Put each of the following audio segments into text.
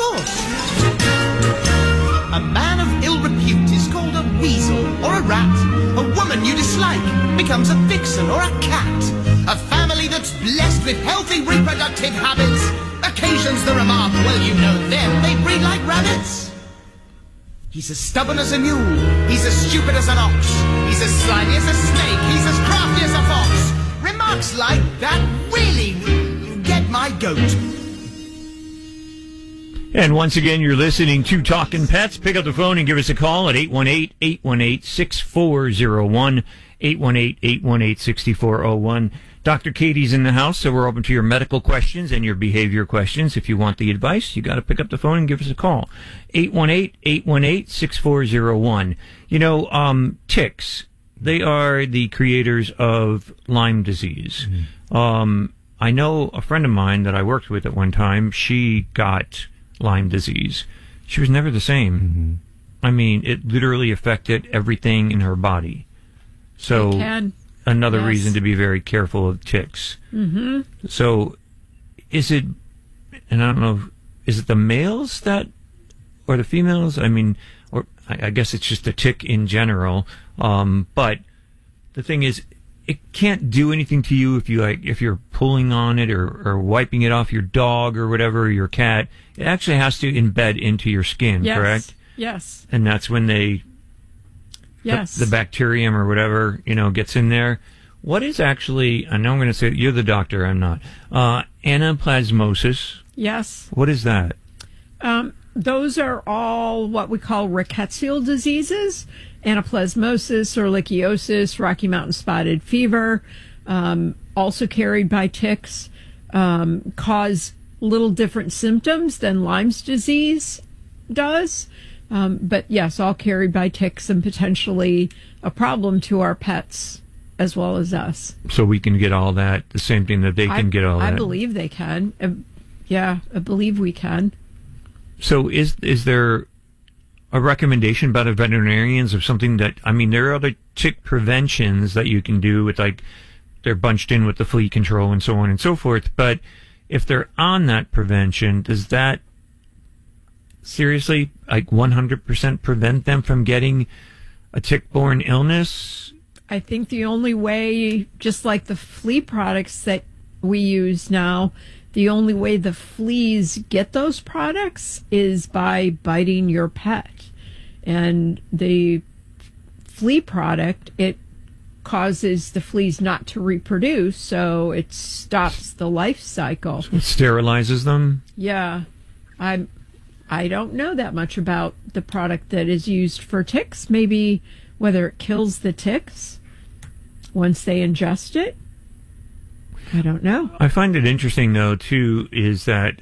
course. A man of ill repute is called a weasel or a rat. A woman you dislike becomes a vixen or a cat. A family that's blessed with healthy reproductive habits occasions the remark, well, you know them, they breed like rabbits. He's as stubborn as a mule, he's as stupid as an ox, he's as slimy as a snake, he's as crafty as a fox. Remarks like that really get my goat. And once again, you're listening to Talkin' Pets. Pick up the phone and give us a call at 818-818-6401, 818-818-6401. Dr. Katie's in the house, so we're open to your medical questions and your behavior questions. If you want the advice, you got to pick up the phone and give us a call. 818-818-6401. You know, ticks, they are the creators of Lyme disease. Mm-hmm. I know a friend of mine that I worked with at one time, she got Lyme disease. She was never the same. Mm-hmm. I mean, it literally affected everything in her body. So another reason to be very careful of ticks. Mm-hmm. So is it, and I don't know, is it the males that, or the females? I mean, or I guess it's just a tick in general. But the thing is, it can't do anything to you if you're pulling on it or wiping it off your dog or whatever, or your cat. It actually has to embed into your skin, correct? Yes. And that's when the bacterium or whatever, gets in there. What is actually, I know I'm going to say, you're the doctor, I'm not, anaplasmosis? Yes. What is that? Those are all what we call rickettsial diseases. Anaplasmosis, ehrlichiosis, Rocky Mountain spotted fever, also carried by ticks, cause little different symptoms than Lyme's disease does. But yes, all carried by ticks and potentially a problem to our pets as well as us. So we can get all that, the same thing that they can get all that? I believe they can. I believe we can. So is there a recommendation by the veterinarians of something that, I mean, there are other tick preventions that you can do with, like, they're bunched in with the flea control and so on and so forth, but if they're on that prevention, does that seriously, 100% prevent them from getting a tick-borne illness? I think the only way, just like the flea products that we use now, the only way the fleas get those products is by biting your pet. And the flea product, it causes the fleas not to reproduce, so it stops the life cycle. So it sterilizes them? Yeah. I don't know that much about the product that is used for ticks. Maybe whether it kills the ticks once they ingest it. I don't know. I find it interesting, though, too, is that,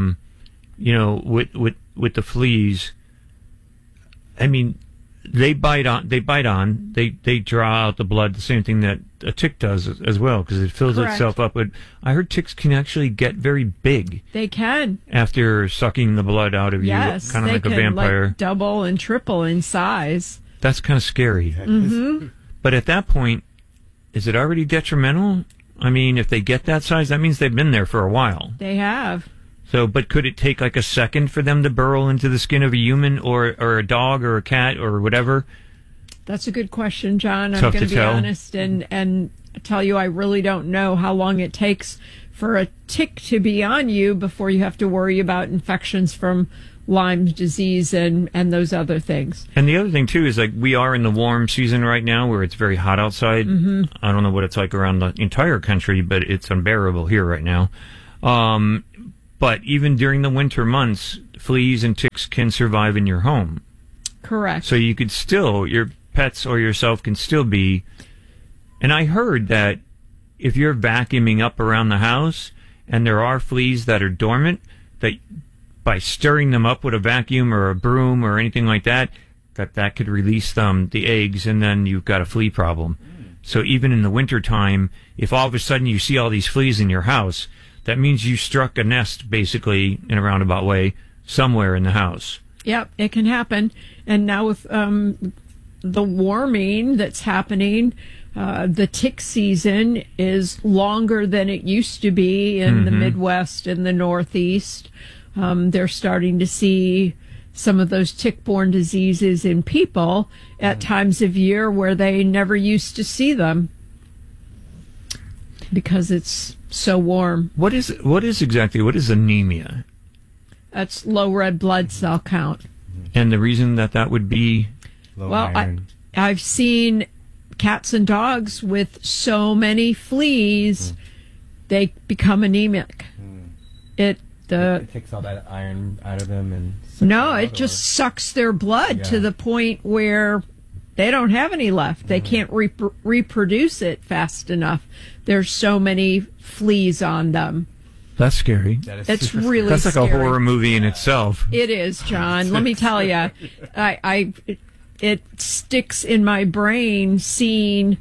with the fleas, I mean, they bite on, they draw out the blood, the same thing that a tick does as well, because it fills itself up. But I heard ticks can actually get very big. They can. After sucking the blood out of you, kind of like a vampire. Like double and triple in size. That's kind of scary. Mm-hmm. But at that point, is it already detrimental? I mean, if they get that size, that means they've been there for a while. They have. So, but could it take like a second for them to burrow into the skin of a human or a dog or a cat or whatever? That's a good question, John. I'm Tough going to be tell. honest and tell you I really don't know how long it takes for a tick to be on you before you have to worry about infections from Lyme disease and those other things. And the other thing, too, is like we are in the warm season right now where it's very hot outside. Mm-hmm. I don't know what it's like around the entire country, but it's unbearable here right now. But even during the winter months, fleas and ticks can survive in your home. Correct. So you could still, your pets or yourself can still be. And I heard that if you're vacuuming up around the house and there are fleas that are dormant, that by stirring them up with a vacuum or a broom or anything like that, that could release the eggs, and then you've got a flea problem. So even in the wintertime, if all of a sudden you see all these fleas in your house, that means you struck a nest, basically, in a roundabout way, somewhere in the house. Yep, it can happen. And now with the warming that's happening, the tick season is longer than it used to be in the Midwest and the Northeast. They're starting to see some of those tick-borne diseases in people at times of year where they never used to see them because it's so warm. What is anemia? That's low red blood cell count. And the reason that would be Low iron. I've seen cats and dogs with so many fleas, they become anemic. It takes all that iron out of them and it just sucks their blood to the point where they don't have any left. They can't reproduce it fast enough. There's so many fleas on them. That's scary. It's really That's like scary. a horror movie in itself. It is, John. Let me tell you, it sticks in my brain seeing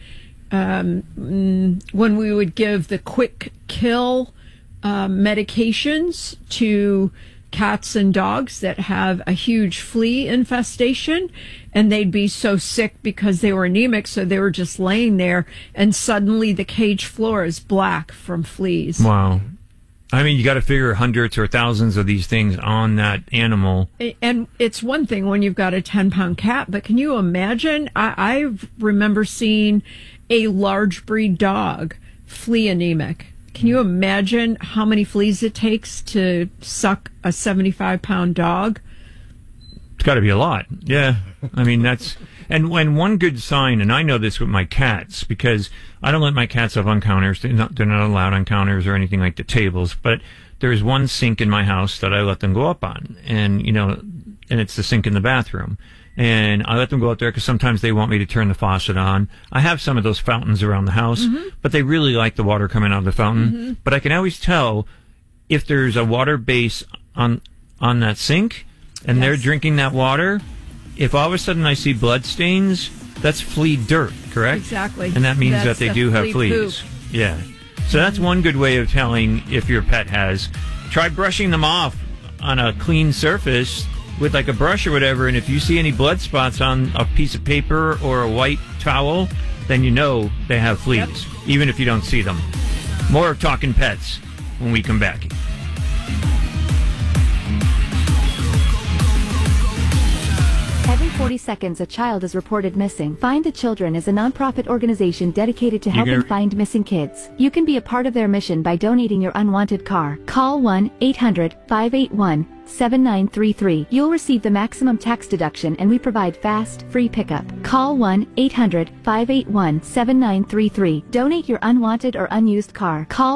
when we would give the quick kill medications to cats and dogs that have a huge flea infestation, and they'd be so sick because they were anemic, so they were just laying there, and suddenly the cage floor is black from fleas. Wow. I mean, you got to figure hundreds or thousands of these things on that animal. And it's one thing when you've got a 10-pound cat, but can you imagine? I remember seeing a large breed dog flea anemic. Can you imagine how many fleas it takes to suck a 75-pound dog? It's got to be a lot. Yeah. I mean, and when one good sign, and I know this with my cats, because I don't let my cats up on counters. They're not allowed on counters or anything like the tables, but there's one sink in my house that I let them go up on, and it's the sink in the bathroom. And I let them go out there because sometimes they want me to turn the faucet on. I have some of those fountains around the house, but they really like the water coming out of the fountain. But I can always tell if there's a water base on that sink and they're drinking that water. If all of a sudden I see blood stains, that's flea dirt, correct? Exactly. And that means That's that they the do have flea fleas. poop. Yeah. So that's one good way of telling if your pet has. Try brushing them off on a clean surface with like a brush or whatever, and if you see any blood spots on a piece of paper or a white towel, then you know they have fleas, even if you don't see them. More of Talking Pets when we come back. Every 40 seconds, a child is reported missing. Find the Children is a nonprofit organization dedicated to helping find missing kids. You can be a part of their mission by donating your unwanted car. Call 1-800-581-7933. You'll receive the maximum tax deduction, and we provide fast, free pickup. Call 1-800-581-7933. Donate your unwanted or unused car. Call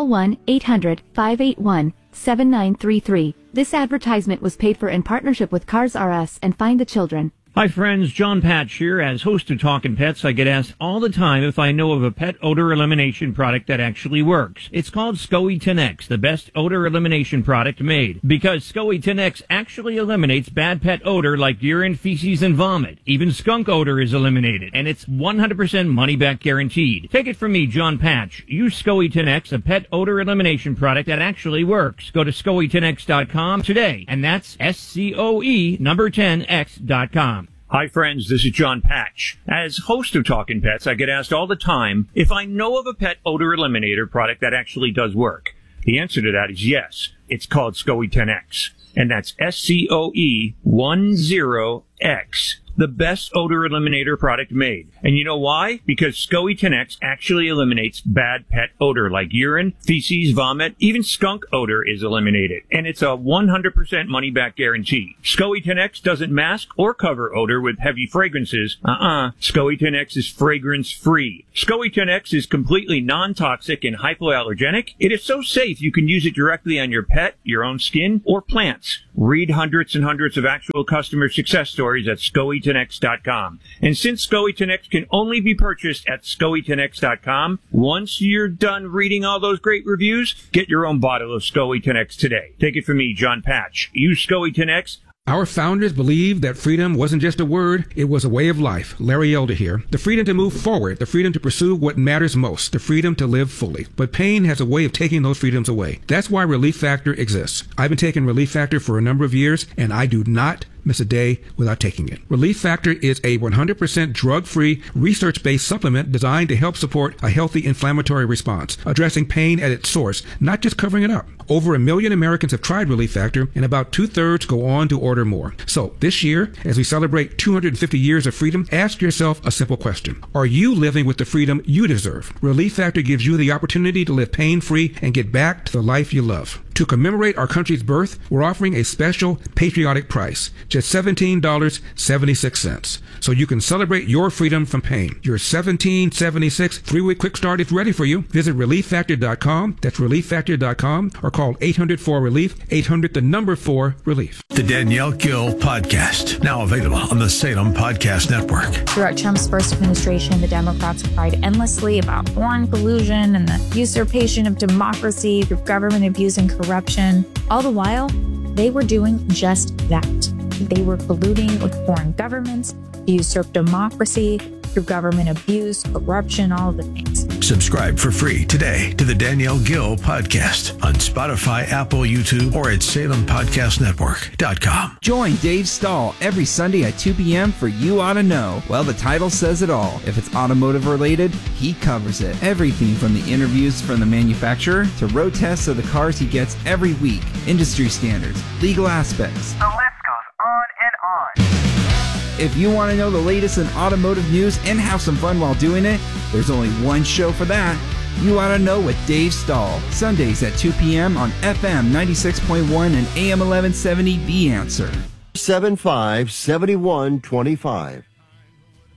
1-800-581-7933. This advertisement was paid for in partnership with Cars R Us and Find the Children. Hi friends, John Patch here. As host of Talkin' Pets, I get asked all the time if I know of a pet odor elimination product that actually works. It's called SCOE 10X, the best odor elimination product made. Because SCOE 10X actually eliminates bad pet odor like urine, feces, and vomit. Even skunk odor is eliminated, and it's 100% money-back guaranteed. Take it from me, John Patch. Use SCOE 10X, a pet odor elimination product that actually works. Go to SCOE10X.com today, and that's SCOE number 10X.com. Hi friends, this is John Patch. As host of Talkin' Pets, I get asked all the time if I know of a pet odor eliminator product that actually does work. The answer to that is yes. It's called SCOE 10X, and that's SCOE 10X. The best odor eliminator product made. And you know why? Because SCOE 10X actually eliminates bad pet odor like urine, feces, vomit, even skunk odor is eliminated. And it's a 100% money-back guarantee. SCOE 10X doesn't mask or cover odor with heavy fragrances. SCOE 10X is fragrance-free. SCOE 10X is completely non-toxic and hypoallergenic. It is so safe you can use it directly on your pet, your own skin, or plants. Read hundreds and hundreds of actual customer success stories at SCOE10X.com. And since SCOE 10X can only be purchased at SCOE10X.com, once you're done reading all those great reviews, get your own bottle of SCOE 10X today. Take it from me, John Patch. Use SCOE 10X. Our founders believed that freedom wasn't just a word, it was a way of life. Larry Elder here. The freedom to move forward, the freedom to pursue what matters most, the freedom to live fully. But pain has a way of taking those freedoms away. That's why Relief Factor exists. I've been taking Relief Factor for a number of years, and I do not miss a day without taking it. Relief Factor is a 100% drug-free, research-based supplement designed to help support a healthy inflammatory response, addressing pain at its source, not just covering it up. Over 1 million Americans have tried Relief Factor, and about 2/3 go on to order more. So this year, as we celebrate 250 years of freedom, ask yourself a simple question. Are you living with the freedom you deserve? Relief Factor gives you the opportunity to live pain-free and get back to the life you love. To commemorate our country's birth, we're offering a special patriotic price, just $17.76. So you can celebrate your freedom from pain. Your $17.76 3-week quick start is ready for you. Visit ReliefFactor.com. That's ReliefFactor.com, or call 800-4-RELIEF, 800-4-RELIEF. The Danielle Gill Podcast, now available on the Salem Podcast Network. Throughout Trump's first administration, the Democrats cried endlessly about foreign collusion and the usurpation of democracy through government abuse and corruption. All the while, they were doing just that. They were colluding with foreign governments to usurp democracy through government abuse, corruption, all of the things. Subscribe for free today to the Danielle Gill Podcast on Spotify, Apple, YouTube, or at SalemPodcastNetwork.com. Join Dave Stahl every Sunday at 2 p.m. for You Ought to Know. Well, the title says it all. If it's automotive related, he covers it. Everything from the interviews from the manufacturer to road tests of the cars he gets every week, industry standards, legal aspects. The list goes on and on. If you want to know the latest in automotive news and have some fun while doing it, there's only one show for that. You Ought to Know with Dave Stahl. Sundays at 2 p.m. on FM 96.1 and AM 1170 The Answer. 75-7125.